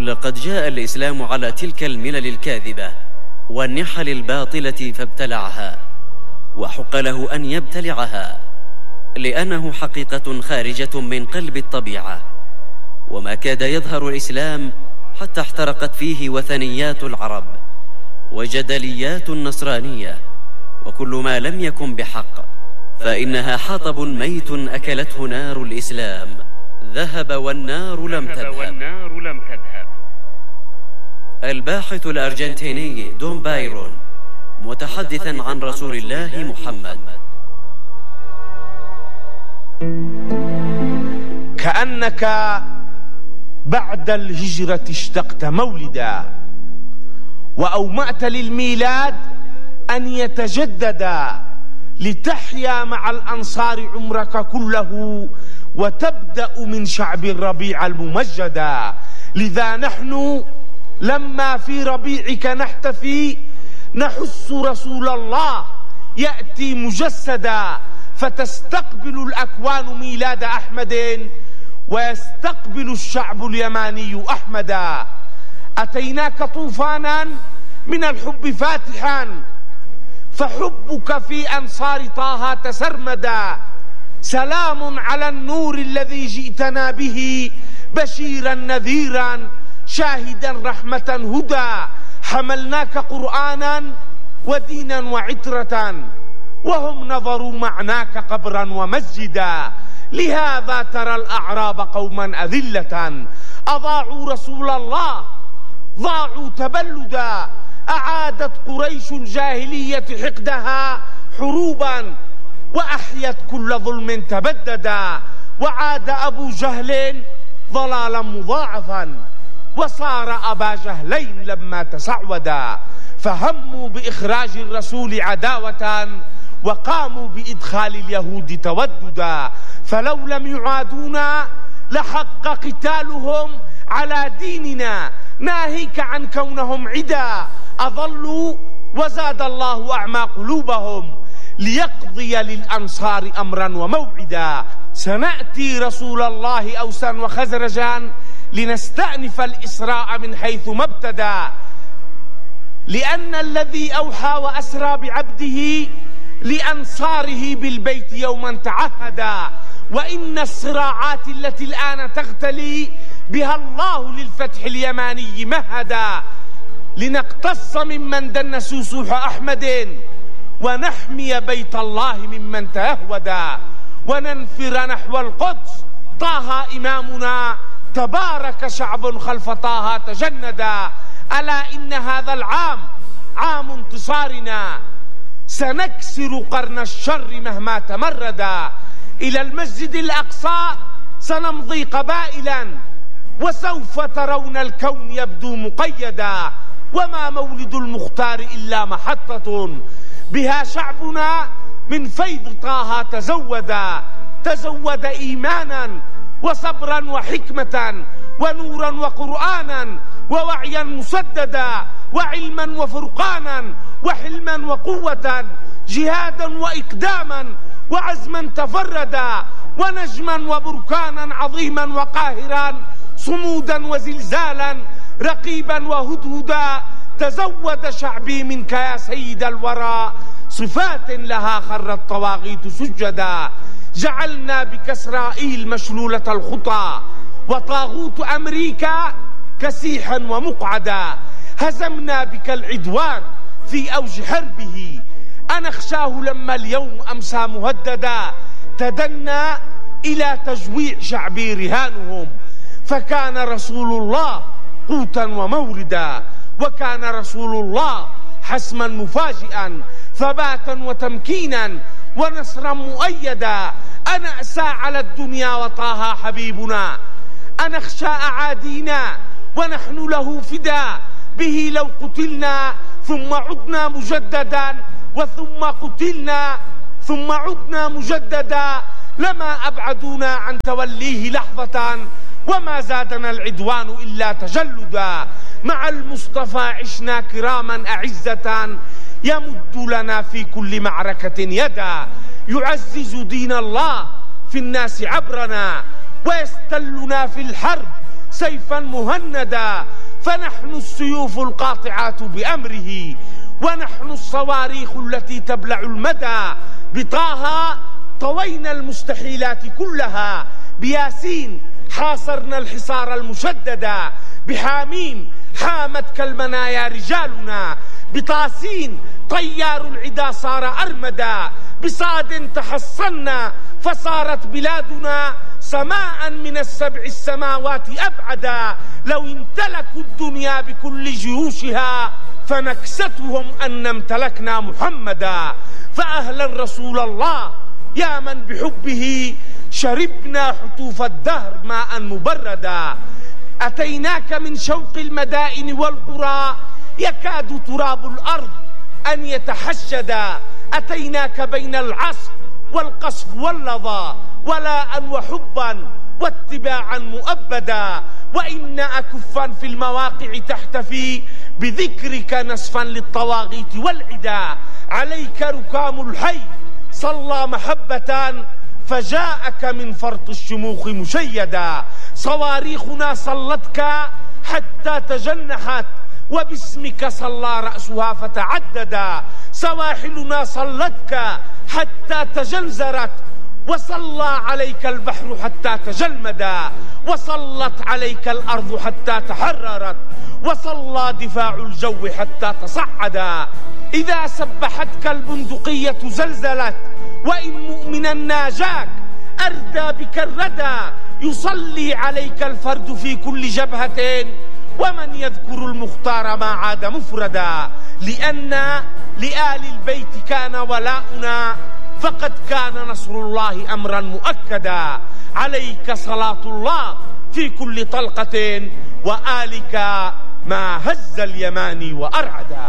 لقد جاء الإسلام على تلك الملل الكاذبة والنحل الباطلة فابتلعها، وحق له أن يبتلعها، لأنه حقيقة خارجة من قلب الطبيعة. وما كاد يظهر الإسلام حتى احترقت فيه وثنيات العرب وجدليات النصرانية، وكل ما لم يكن بحق فإنها حطب ميت أكلته نار الإسلام، ذهب والنار لم تذهب. الباحث الأرجنتيني دون بايرون متحدثا عن رسول الله محمد: كأنك بعد الهجرة اشتقت مولدا، وأومأت للميلاد أن يتجدد، لتحيا مع الأنصار عمرك كله، وتبدأ من شعب الربيع الممجدا. لذا نحن لما في ربيعك نحتفي، نحث رسول الله يأتي مجسدا، فتستقبل الأكوان ميلاد أحمد، ويستقبل الشعب اليماني أحمدا. أتيناك طوفانا من الحب فاتحا، فحبك في أنصار طه تسرمدا. سلام على النور الذي جئتنا به، بشيرا نذيرا شاهدا رحمة هدى. حملناك قرآنا ودينا وعترة، وهم نظروا معناك قبرا ومسجدا. لهذا ترى الأعراب قوما أذلة، أضاعوا رسول الله ضاعوا تبلدا. أعادت قريش الجاهلية حقدها حروبا، وأحيت كل ظلم تبددا. وعاد أبو جهل ضلالا مضاعفا، وصار أبا جهلين لما تسعودا. فهموا بإخراج الرسول عداوة، وقاموا بإدخال اليهود توددا. فلو لم يعادونا لحق قتالهم على ديننا، ناهيك عن كونهم عدا. أضلوا وزاد الله أعمى قلوبهم، ليقضي للأنصار أمرا وموعدا. سنأتي رسول الله أوسا وخزرجا، لنستأنف الإسراء من حيث ما ابتدى. لأن الذي أوحى وأسرى بعبده لأنصاره بالبيت يوما تعهدا. وإن الصراعات التي الآن تغتلي بها الله للفتح اليماني مهدا. لنقتص ممن دنسوا سوح أحمد، ونحمي بيت الله ممن تهودا. وننفر نحو القدس طه إمامنا، تبارك شعب خلف طه تجندا. ألا إن هذا العام عام انتصارنا، سنكسر قرن الشر مهما تمردا. إلى المسجد الأقصى سنمضي قبائلا، وسوف ترون الكون يبدو مقيدا. وما مولد المختار إلا محطة، بها شعبنا من فيض طه تزود إيمانا وصبرا وحكمة ونورا وقرآنا ووعيا مسددا، وعلما وفرقانا وحلما وقوة، جهادا وإقداما وعزما تفردا، ونجما وبركانا عظيما وقاهرا، صمودا وزلزالا رقيبا وهدهدا. تزود شعبي منك يا سيد الورى، صفات لها خر الطواغيت سجدا. جعلنا بك إسرائيل مشلولة الخطى، وطاغوت أمريكا كسيحا ومقعدا. هزمنا بك العدوان في أوج حربه، أنخشاه لما اليوم أمسى مهددا. تدنى إلى تجويع شعبي رهانهم، فكان رسول الله قوتا وموردا. وكان رسول الله حسما مفاجئا، ثباتا وتمكينا ونصرا مؤيدا. أنا أسى على الدنيا وطه حبيبنا، أنخشى أعادينا ونحن له فدا. به لو قتلنا ثم عدنا مجددا، وثم قتلنا ثم عدنا مجددا. لما أبعدونا عن توليه لحظة، وما زادنا العدوان إلا تجلدا. مع المصطفى عشنا كراما أعزة، يمد لنا في كل معركة يدا. يعزز دين الله في الناس عبرنا، ويستلنا في الحرب سيفا مهندا، فنحن السيوف القاطعات بأمره، ونحن الصواريخ التي تبلع المدى. بطه طوينا المستحيلات كلها، بياسين حاصرنا الحصار المشددا، بحاميم حامت كالمنايا رجالنا، بطاسين طيار العدا صار أرمدا، بصاد تحصنا فصارت بلادنا سماء من السبع السماوات أبعدا. لو امتلكوا الدنيا بكل جيوشها فنكستهم أن امتلكنا محمدا. فأهلا رسول الله يا من بحبه شربنا حطوف الدهر ماء مبردا. أتيناك من شوق المدائن والقرى يكاد تراب الأرض أن يتحشدا. أتيناك بين العصر والقصف واللظى ولاء وحبا واتباعا مؤبدا. وإن أكفا في المواقع تحتفي بذكرك نسفا للطواغيت والعدا. عليك ركام الحي صلى محبة فجاءك من فرط الشموخ مشيدا. صواريخنا صلتك حتى تجنحت وباسمك صلى رأسها فتعددا. سواحلنا صلتك حتى تجنزرت وصلى عليك البحر حتى تجلمدا. وصلت عليك الأرض حتى تحررت وصلى دفاع الجو حتى تصعدا. إذا سبحتك البندقية زلزلت وإن مؤمنا ناجاك أردى بك الردى. يصلي عليك الفرد في كل جبهة ومن يذكر المختار ما عاد مفردا. لأن لآل البيت كان ولاؤنا فقد كان نصر الله أمرا مؤكدا. عليك صلاة الله في كل طلقة وآلك ما هز اليماني وأرعدا.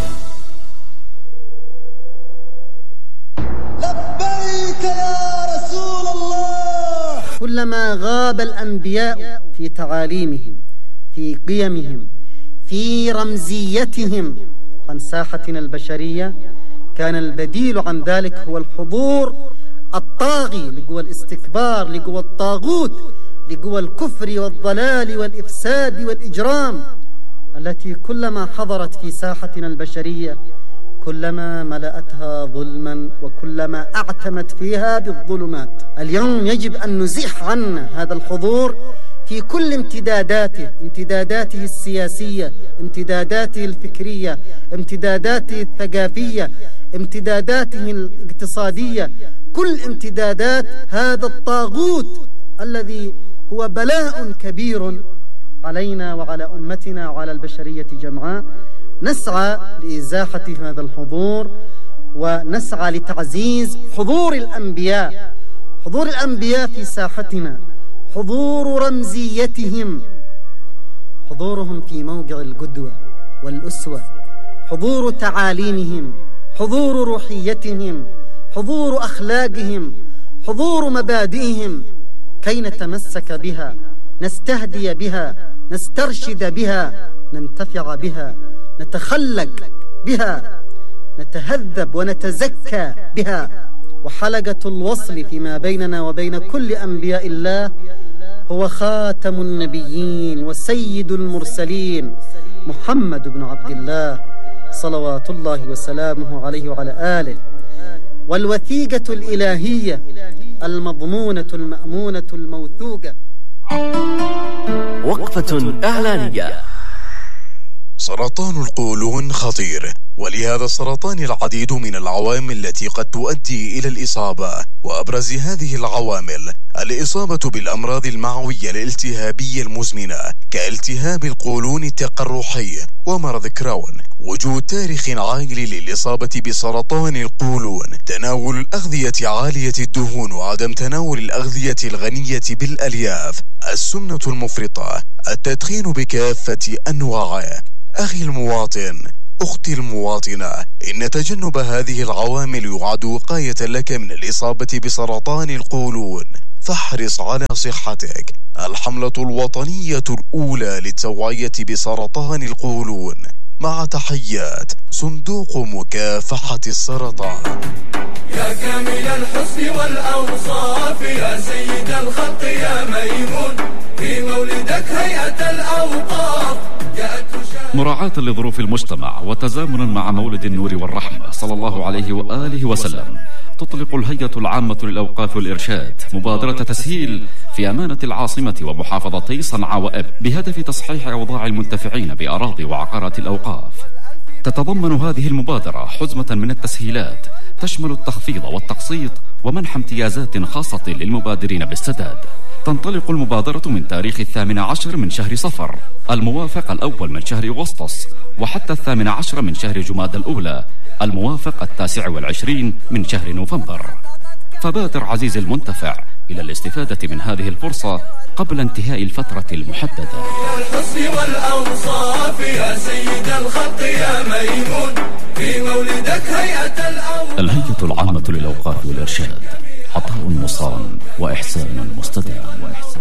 لبيك يا رسول الله. كلما غاب الأنبياء في تعاليمهم، في قيمهم، في رمزيتهم عن ساحتنا البشرية، كان البديل عن ذلك هو الحضور الطاغي لقوى الاستكبار، لقوى الطاغوت، لقوى الكفر والضلال والإفساد والإجرام، التي كلما حضرت في ساحتنا البشرية كلما ملأتها ظلما وكلما أعتمت فيها بالظلمات. اليوم يجب أن نزيح عنا هذا الحضور في كل امتداداته السياسية، امتداداته الفكرية، امتداداته الثقافية، امتداداته الاقتصادية، كل امتدادات هذا الطاغوت الذي هو بلاء كبير علينا وعلى أمتنا وعلى البشرية جمعاء. نسعى لإزاحة هذا الحضور ونسعى لتعزيز حضور الأنبياء، حضور الأنبياء في ساحتنا، حضور رمزيتهم، حضورهم في موقع القدوة والأسوة، حضور تعاليمهم، حضور روحيتهم، حضور أخلاقهم، حضور مبادئهم، كي نتمسك بها، نستهدي بها، نسترشد بها، ننتفع بها، نتخلق بها، نتهذب ونتزكى بها. وحلقة الوصل فيما بيننا وبين كل أنبياء الله هو خاتم النبيين وسيد المرسلين محمد بن عبد الله صلوات الله وسلامه عليه وعلى آله، والوثيقة الإلهية المضمونة المأمونة الموثوقة. وقفة إعلانية. سرطان القولون خطير، ولهذا السرطان العديد من العوامل التي قد تؤدي إلى الإصابة، وأبرز هذه العوامل الإصابة بالأمراض المعوية الالتهابية المزمنة كالتهاب القولون التقرحي ومرض كراون، وجود تاريخ عائلي للإصابة بسرطان القولون، تناول الأغذية عالية الدهون وعدم تناول الأغذية الغنية بالألياف، السمنة المفرطة، التدخين بكافة أنواعه. أخي المواطن، أختي المواطنة، إن تجنب هذه العوامل يعد وقاية لك من الإصابة بسرطان القولون، فاحرص على صحتك. الحملة الوطنية الأولى للتوعية بسرطان القولون، مع تحيات صندوق مكافحة السرطان. يا كامل الحسن والأوصاف، يا سيد الخلق يا ميمون، في مولدك هيئة مراعاة لظروف المجتمع وتزامنا مع مولد النور والرحمة صلى الله عليه وآله وسلم، تطلق الهيئة العامة للأوقاف والإرشاد مبادرة تسهيل في أمانة العاصمة ومحافظتي صنعاء وإب بهدف تصحيح أوضاع المنتفعين بأراضي وعقارات الأوقاف. تتضمن هذه المبادرة حزمة من التسهيلات تشمل التخفيض والتقسيط ومنح امتيازات خاصة للمبادرين بالسداد. تنطلق المبادرة من تاريخ 18 من شهر صفر الموافق الأول من شهر أغسطس وحتى 18 من شهر جماد الأولى الموافق 29 من شهر نوفمبر. فبادر عزيزي المنتفع إلى الاستفادة من هذه الفرصة قبل انتهاء الفترة المحددة. الحسن والأوصاف يا سيد الخلق يا ميمون، في مولدك هيئة الهيئة العامة للأوقاف والإرشاد، عطاء مصان وإحسان مستدام.